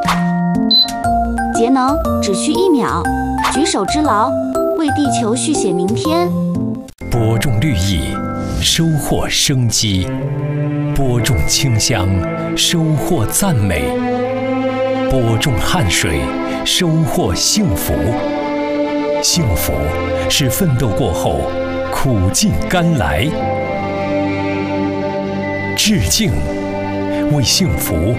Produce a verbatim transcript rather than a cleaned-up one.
节能只需一秒，举手之劳，为地球续写明天。 播种绿意，收获生机；播种清香，收获赞美；播种汗水，收获幸福。幸福是奋斗过后苦尽甘来。致敬，为幸福